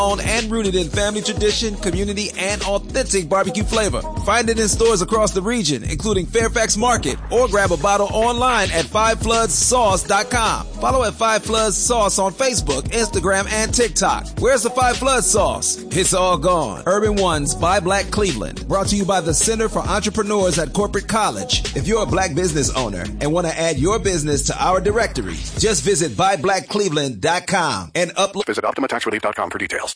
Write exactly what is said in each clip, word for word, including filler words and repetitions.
Owned and rooted in family tradition, community, and authentic barbecue flavor. Find it in stores across the region, including Fairfax Market, or grab a bottle online at five floods sauce dot com. Follow at Five Floods Sauce on Facebook, Instagram, and TikTok. Where's the Five Floods sauce? It's all gone. Urban One's Buy Black Cleveland. Brought to you by the Center for Entrepreneurs at Corporate College. If you're a black business owner and want to add your business to our directory, just visit buy black cleveland dot com and upload. Visit optima tax relief dot com for details.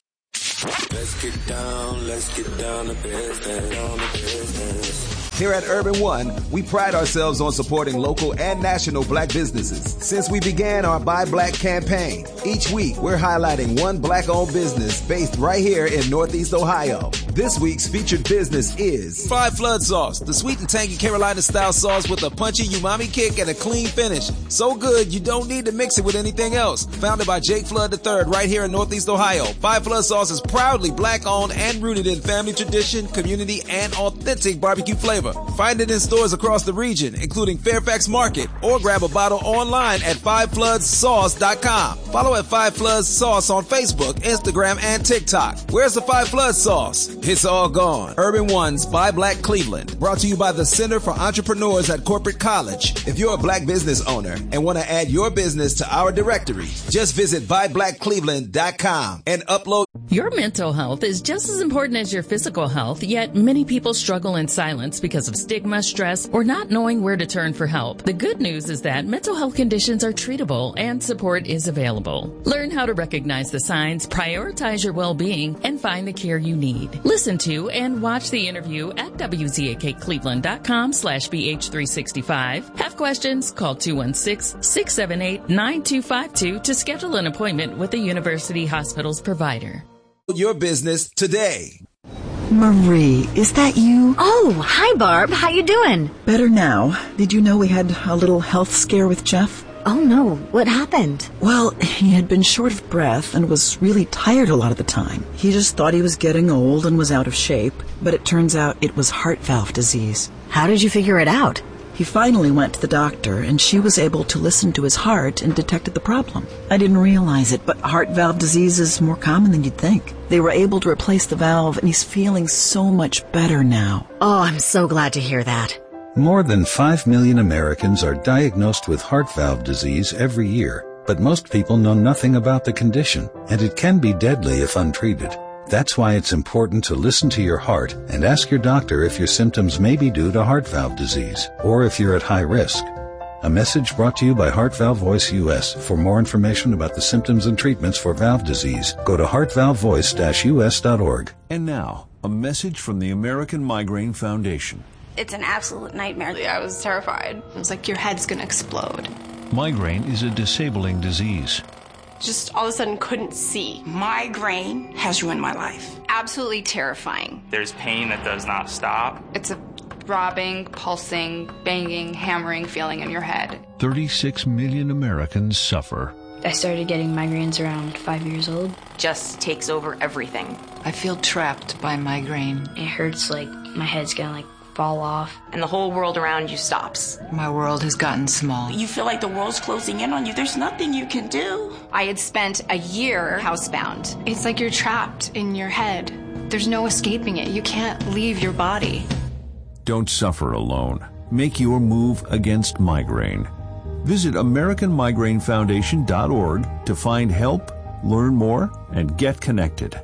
Let's get down, let's get down to business, down to business. Here at Urban One, we pride ourselves on supporting local and national black businesses. Since we began our Buy Black campaign, each week we're highlighting one black-owned business based right here in Northeast Ohio. This week's featured business is Five Flood Sauce, the sweet and tangy Carolina-style sauce with a punchy umami kick and a clean finish. So good, you don't need to mix it with anything else. Founded by Jake Flood the third right here in Northeast Ohio, Five Flood Sauce is proudly black-owned and rooted in family tradition, community, and authentic barbecue flavor. Find it in stores across the region, including Fairfax Market, or grab a bottle online at five floods sauce dot com. Follow at Five Floods Sauce on Facebook, Instagram, and TikTok. Where's the Five Floods sauce? It's all gone. Urban One's Buy Black Cleveland. Brought to you by the Center for Entrepreneurs at Corporate College. If you're a black business owner and want to add your business to our directory, just visit buy black cleveland dot com and upload. Your mental health is just as important as your physical health, yet many people struggle in silence because of stigma, stress, or not knowing where to turn for help. The good news is that mental health conditions are treatable and support is available. Learn how to recognize the signs, prioritize your well-being, and find the care you need. Listen to and watch the interview at w z a k cleveland dot com slash b h three sixty-five. Have questions? Call two one six, six seven eight, nine two five two to schedule an appointment with the University Hospital's provider. Your business today. Marie, is that you? Oh, hi, Barb. How you doing? Better now. Did you know we had a little health scare with Jeff? Oh, no. What happened? Well, he had been short of breath and was really tired a lot of the time. He just thought he was getting old and was out of shape, but it turns out it was heart valve disease. How did you figure it out? He finally went to the doctor, and she was able to listen to his heart and detected the problem. I didn't realize it, but heart valve disease is more common than you'd think. They were able to replace the valve, and he's feeling so much better now. Oh, I'm so glad to hear that. More than five million Americans are diagnosed with heart valve disease every year, but most people know nothing about the condition, and it can be deadly if untreated. That's why it's important to listen to your heart and ask your doctor if your symptoms may be due to heart valve disease or if you're at high risk. A message brought to you by Heart Valve Voice U S. For more information about the symptoms and treatments for valve disease, go to heart valve voice dash u s dot org. And now, a message from the American Migraine Foundation. It's an absolute nightmare. I was terrified. It was like your head's going to explode. Migraine is a disabling disease. Just all of a sudden couldn't see. Migraine has ruined my life. Absolutely terrifying. There's pain that does not stop. It's a throbbing, pulsing, banging, hammering feeling in your head. thirty-six million Americans suffer. I started getting migraines around five years old. Just takes over everything. I feel trapped by migraine. It hurts like my head's gonna like fall off. And the whole world around you stops. My world has gotten small. You feel like the world's closing in on you. There's nothing you can do. I had spent a year housebound. It's like you're trapped in your head. There's no escaping it. You can't leave your body. Don't suffer alone. Make your move against migraine. Visit American Migraine Foundation dot org to find help, learn more, and get connected.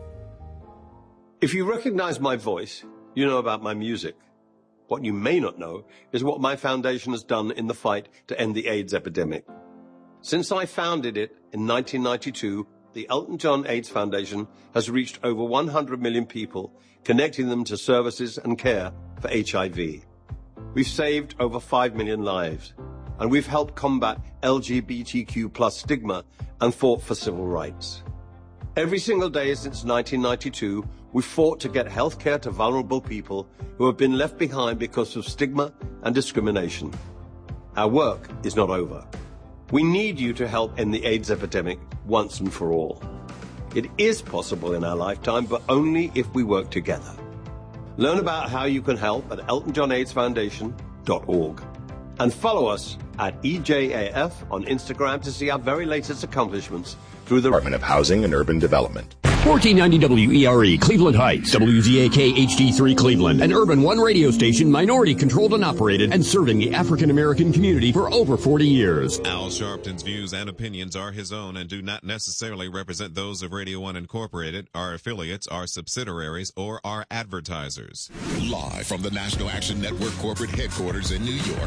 If you recognize my voice, you know about my music. What you may not know is what my foundation has done in the fight to end the AIDS epidemic. Since I founded it in nineteen ninety-two, the Elton John AIDS Foundation has reached over one hundred million people, connecting them to services and care for H I V. We've saved over five million lives, and we've helped combat L G B T Q plus stigma and fought for civil rights. Every single day since nineteen ninety-two, we've fought to get health care to vulnerable people who have been left behind because of stigma and discrimination. Our work is not over. We need you to help end the AIDS epidemic once and for all. It is possible in our lifetime, but only if we work together. Learn about how you can help at elton john aids foundation dot org. And follow us at E J A F on Instagram to see our very latest accomplishments through the Department of Housing and Urban Development. fourteen ninety W E R E, Cleveland Heights, W Z A K H D three Cleveland, an Urban One radio station, minority controlled and operated, and serving the African American community for over forty years. Al Sharpton's views and opinions are his own and do not necessarily represent those of Radio One Incorporated, our affiliates, our subsidiaries, or our advertisers. Live from the National Action Network corporate headquarters in New York.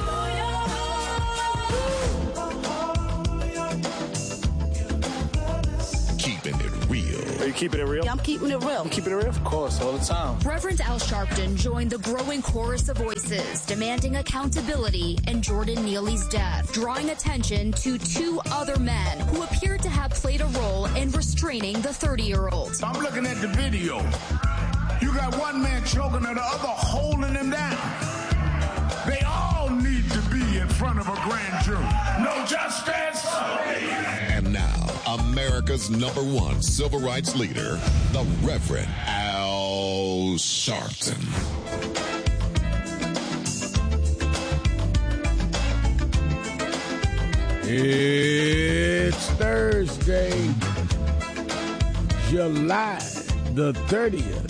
Keeping it real. Are you keeping it real? Yeah, I'm keeping it real. I'm keeping it real? Of course, all the time. Reverend Al Sharpton joined the growing chorus of voices demanding accountability in Jordan Neely's death, drawing attention to two other men who appeared to have played a role in restraining the thirty-year-old. I'm looking at the video. You got one man choking and the other holding him down. They all need to be in front of a grand jury. No justice. And now, America's number one civil rights leader, the Reverend Al Sharpton. It's Thursday, July the thirtieth.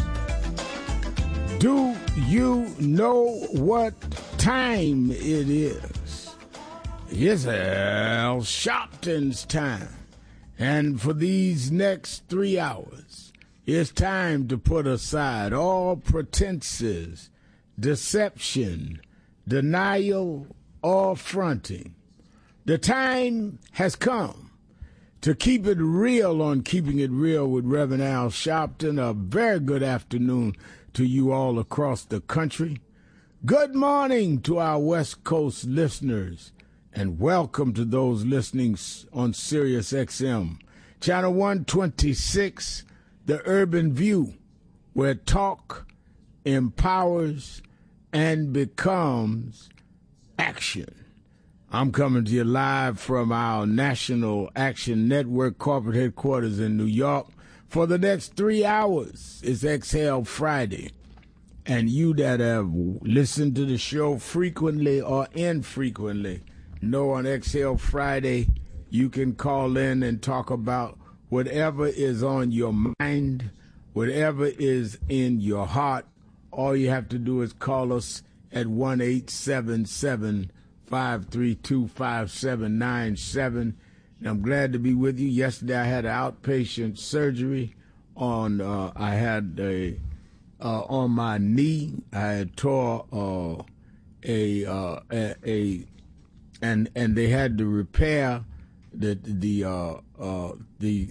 Do you know what time it is? It's Al Sharpton's time. And for these next three hours, it's time to put aside all pretenses, deception, denial, or fronting. The time has come to keep it real on Keeping It Real with Reverend Al Sharpton. A very good afternoon to you all across the country. Good morning to our West Coast listeners, and welcome to those listening on Sirius X M, Channel one twenty-six, The Urban View, where talk empowers and becomes action. I'm coming to you live from our National Action Network corporate headquarters in New York. For the next three hours, it's Exhale Friday. And you that have listened to the show frequently or infrequently know on Exhale Friday, you can call in and talk about whatever is on your mind, whatever is in your heart. All you have to do is call us at one eight seven seven, five three two, five seven nine seven. And I'm glad to be with you. Yesterday I had an outpatient surgery on, uh, I had a, uh, on my knee. I had tore uh, a, uh, a, a, and and they had to repair the, the, uh, uh, the,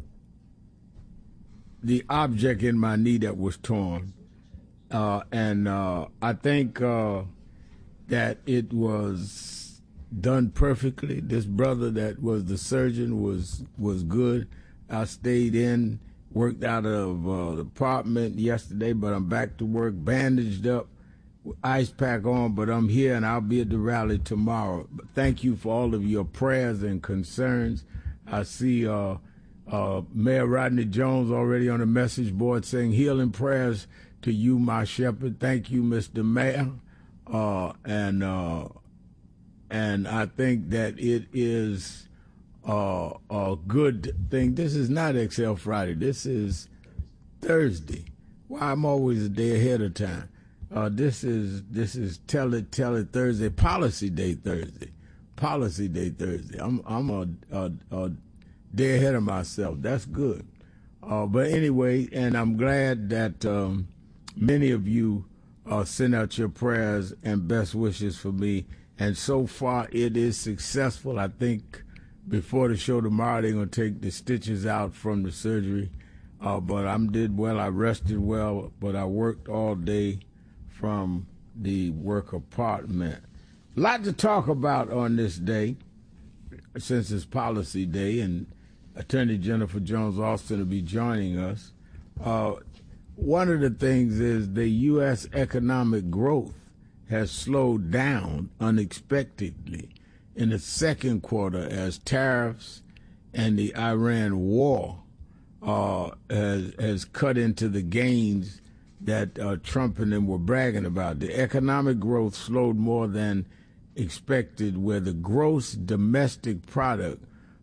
the object in my knee that was torn. Uh, and uh, I think uh, that it was done perfectly. This brother that was the surgeon was was good. I stayed in, worked out of uh, the apartment yesterday, but I'm back to work, bandaged up, ice pack on, but I'm here and I'll be at the rally tomorrow. But thank you for all of your prayers and concerns. I see uh, uh, Mayor Rodney Jones already on the message board saying healing prayers to you, my shepherd. Thank you, Mister Mayor. Uh, and uh, and I think that it is uh, a good thing. This is not Exhale Friday. This is Thursday. Why well, I'm always a day ahead of time. Uh, this is this is Tell It Tell It Thursday, Policy Day Thursday, Policy Day Thursday. I'm I'm a, a, a day ahead of myself. That's good. Uh, but anyway, and I'm glad that um, many of you uh, send out your prayers and best wishes for me. And so far, it is successful. I think before the show tomorrow, they're going to take the stitches out from the surgery. Uh, but I did well. I rested well, but I worked all day from the work apartment. A lot to talk about on this day, since it's Policy Day, and Attorney Jennifer Jones-Austin will be joining us. Uh, one of the things is the U S economic growth has slowed down unexpectedly in the second quarter as tariffs and the Iran war uh, has, has cut into the gains that uh, Trump and them were bragging about. The economic growth slowed more than expected, where the gross domestic product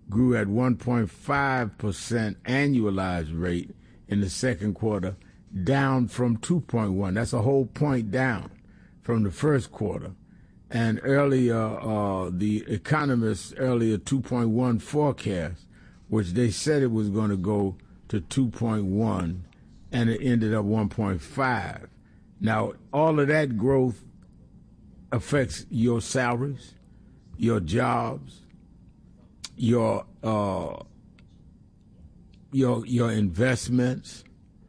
grew at one point five percent annualized rate in the second quarter, down from two point one. That's a whole point down from the first quarter. And earlier, uh, the economists earlier two point one forecast, which they said it was going to go to two point one, and it ended up one point five. Now, all of that growth affects your salaries, your jobs, your uh, your your investments.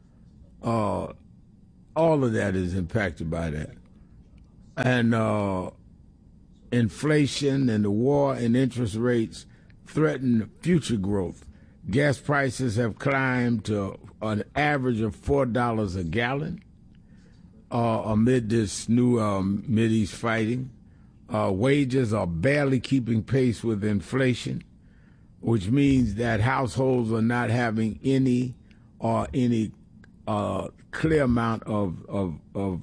Uh, all of that is impacted by that. And uh, inflation and the war and interest rates threaten future growth. Gas prices have climbed to an average of four dollars a gallon uh, amid this new um, Mideast fighting. Uh, wages are barely keeping pace with inflation, which means that households are not having any or any uh, clear amount of, of, of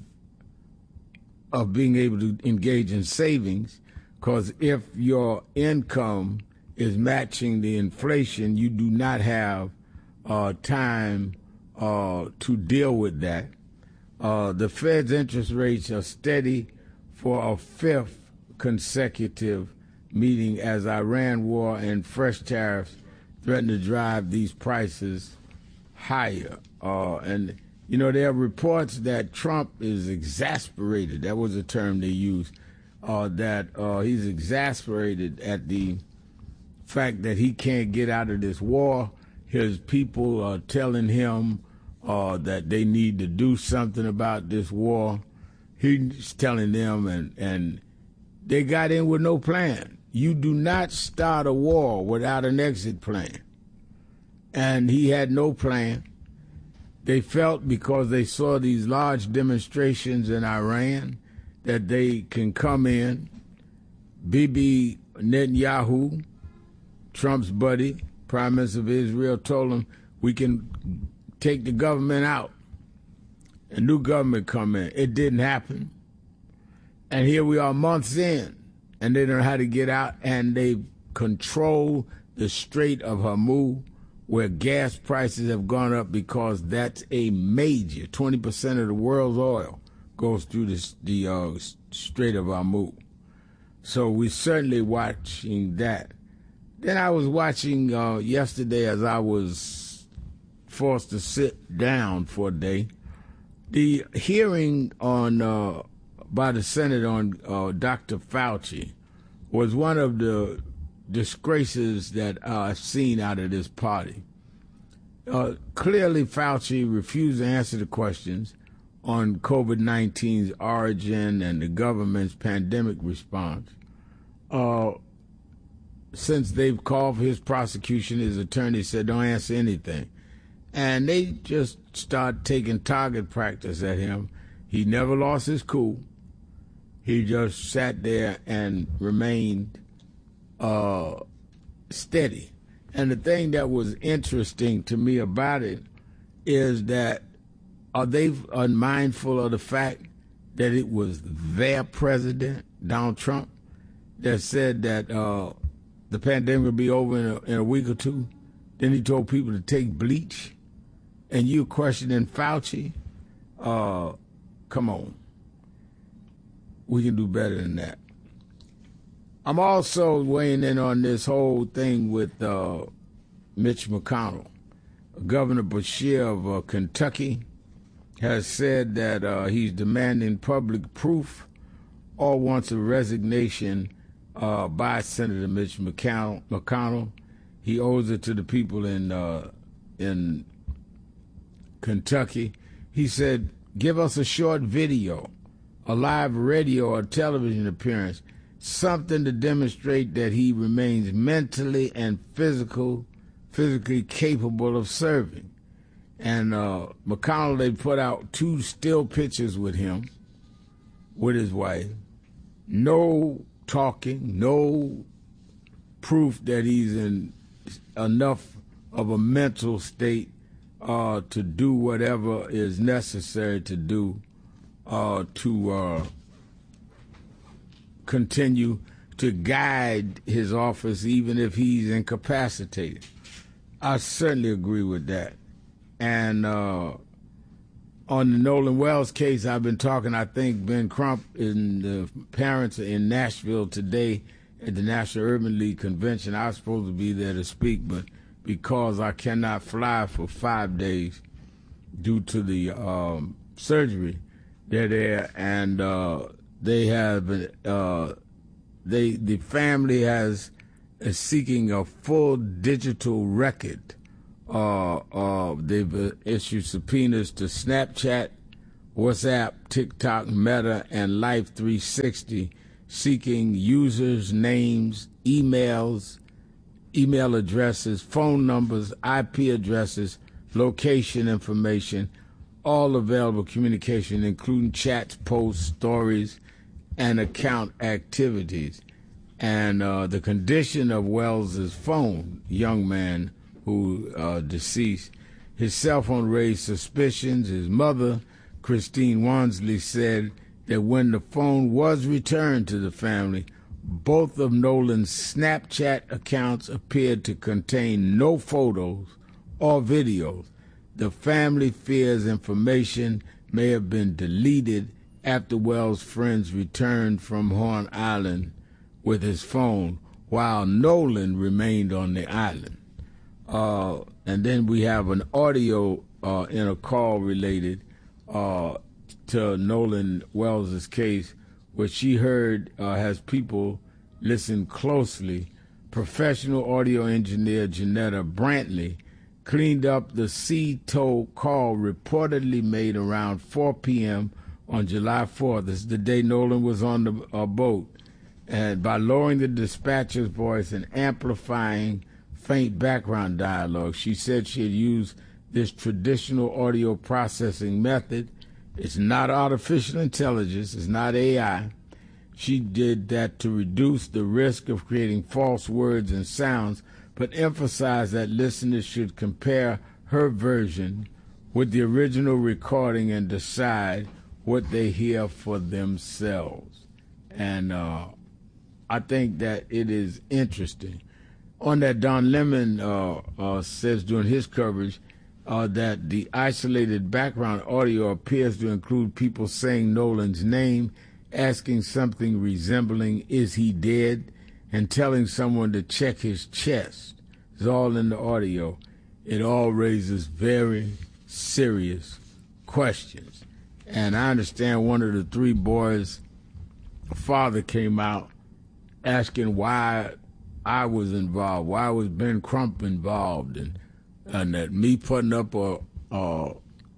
of being able to engage in savings, because if your income is matching the inflation, you do not have uh, time uh, to deal with that. Uh, the Fed's interest rates are steady for a fifth consecutive meeting as Iran war and fresh tariffs threaten to drive these prices higher. Uh, and You know, there are reports that Trump is exasperated. That was a term they used, uh, that uh, he's exasperated at the fact that he can't get out of this war. His people are telling him uh, that they need to do something about this war. He's telling them, and, and they got in with no plan. You do not start a war without an exit plan. And he had no plan. They felt, because they saw these large demonstrations in Iran, that they can come in. Bibi Netanyahu, Trump's buddy, Prime Minister of Israel, told him, we can take the government out. A new government come in. It didn't happen. And here we are months in, and they don't know how to get out, and they control the Strait of Hormuz, where gas prices have gone up because that's a major, twenty percent of the world's oil goes through this, the uh, Strait of Hormuz. So we're certainly watching that. Then I was watching uh, yesterday, as I was forced to sit down for a day, the hearing on uh, by the Senate on uh, Doctor Fauci was one of the disgraces that uh, I've seen out of this party. Uh, clearly, Fauci refused to answer the questions on COVID nineteen's origin and the government's pandemic response. Uh, since they've called for his prosecution, his attorney said, don't answer anything. And they just start taking target practice at him. He never lost his cool. He just sat there and remained uh, steady. And the thing that was interesting to me about it is that are they unmindful of the fact that it was their president, Donald Trump, that said that uh, the pandemic will be over in a, in a week or two? Then he told people to take bleach. And you questioning Fauci? Uh, come on. We can do better than that. I'm also weighing in on this whole thing with uh, Mitch McConnell. Governor Beshear of uh, Kentucky has said that uh, he's demanding public proof or wants a resignation uh, by Senator Mitch McConnell. McConnell. He owes it to the people in uh, in Kentucky. He said, give us a short video, a live radio or television appearance, something to demonstrate that he remains mentally and physical, physically capable of serving. And uh, McConnell, they put out two still pictures with him, with his wife. No talking, no proof that he's in enough of a mental state uh, to do whatever is necessary to do uh, to uh, continue to guide his office even if he's incapacitated. I certainly agree with that. And uh, on the Nolan Wells case, I've been talking, I think Ben Crump and the parents are in Nashville today at the National Urban League Convention. I was supposed to be there to speak, but because I cannot fly for five days due to the um, surgery, they're there, and uh, they have, uh, they the family has is seeking a full digital record. Uh, uh, they've uh, issued subpoenas to Snapchat, WhatsApp, TikTok, Meta, and Life three sixty, seeking users' names, emails, email addresses, phone numbers, I P addresses, location information, all available communication, including chats, posts, stories, and account activities. And uh, the condition of Wells's phone, young man who uh, deceased, his cell phone raised suspicions. His mother, Christine Wansley, said that when the phone was returned to the family, both of Nolan's Snapchat accounts appeared to contain no photos or videos. The family fears information may have been deleted after Wells' friends returned from Horn Island with his phone, while Nolan remained on the island. Uh, and then we have an audio uh, in a call related uh, to Nolan Wells' case, where she heard uh, has people listen closely. Professional audio engineer Janetta Brantley cleaned up the C-toll call reportedly made around four p.m. on July fourth. This is the day Nolan was on the uh, boat. And by lowering the dispatcher's voice and amplifying faint background dialogue, she said she had used this traditional audio processing method. It's not artificial intelligence. It's not A I. She did that to reduce the risk of creating false words and sounds, but emphasized that listeners should compare her version with the original recording and decide what they hear for themselves. And uh, I think that it is interesting. On that, Don Lemon uh, uh, says during his coverage uh, that the isolated background audio appears to include people saying Nolan's name, asking something resembling, "Is he dead?" and telling someone to check his chest. It's all in the audio. It all raises very serious questions. And I understand one of the three boys' father came out asking why I was involved, why was Ben Crump involved, and and that me putting up a, a,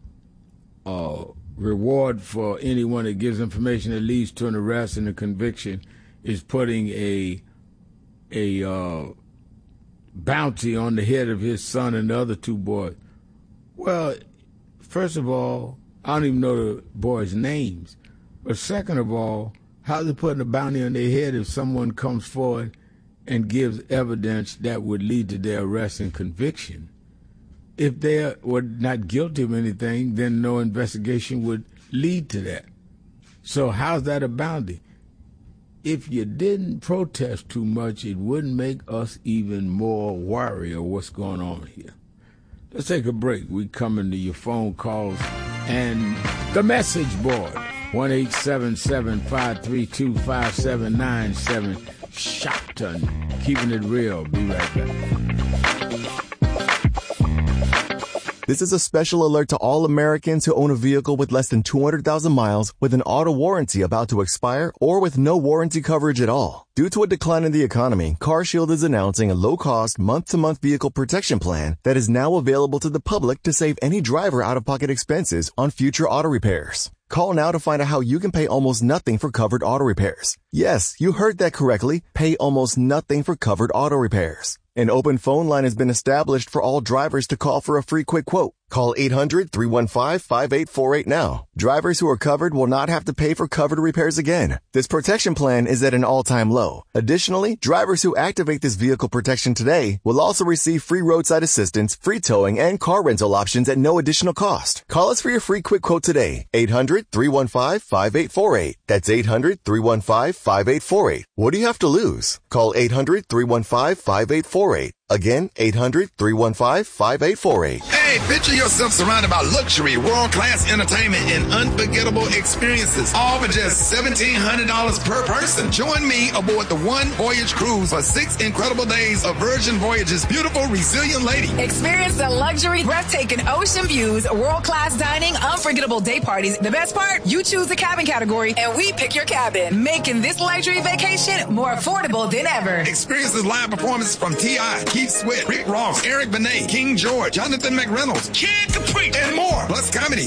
a reward for anyone that gives information that leads to an arrest and a conviction is putting a a uh, bounty on the head of his son and the other two boys. Well, first of all, I don't even know the boys' names. But second of all, how's it putting a bounty on their head if someone comes forward and gives evidence that would lead to their arrest and conviction? If they were not guilty of anything, then no investigation would lead to that. So how's that a bounty? If you didn't protest too much, it wouldn't make us even more wary of what's going on here. Let's take a break. We come into your phone calls and the message board. one eight seven seven, five three two, five seven nine seven. Shopton, keeping it real. Be right back. This is a special alert to all Americans who own a vehicle with less than two hundred thousand miles, with an auto warranty about to expire, or with no warranty coverage at all. Due to a decline in the economy, CarShield is announcing a low-cost, month-to-month vehicle protection plan that is now available to the public to save any driver out-of-pocket expenses on future auto repairs. Call now to find out how you can pay almost nothing for covered auto repairs. Yes, you heard that correctly. Pay almost nothing for covered auto repairs. An open phone line has been established for all drivers to call for a free quick quote. Call eight hundred, three one five, five eight four eight now. Drivers who are covered will not have to pay for covered repairs again. This protection plan is at an all-time low. Additionally, drivers who activate this vehicle protection today will also receive free roadside assistance, free towing, and car rental options at no additional cost. Call us for your free quick quote today. eight hundred, three one five, five eight four eight. That's eight hundred, three one five, five eight four eight. What do you have to lose? Call eight hundred, three one five, five eight four eight. Again, eight hundred, three one five, five eight four eight. Hey, picture yourself surrounded by luxury, world-class entertainment, and unforgettable experiences, all for just seventeen hundred dollars per person. Join me aboard the One Voyage Cruise for six incredible days of Virgin Voyage's beautiful, resilient lady. Experience the luxury, breathtaking ocean views, world-class dining, unforgettable day parties. The best part? You choose the cabin category, and we pick your cabin, making this luxury vacation more affordable than ever. Experience the live performances from T I, Keith Sweat, Rick Ross, Eric Benet, King George, Jonathan McReynolds, Kid Capri, and more. Plus comedy,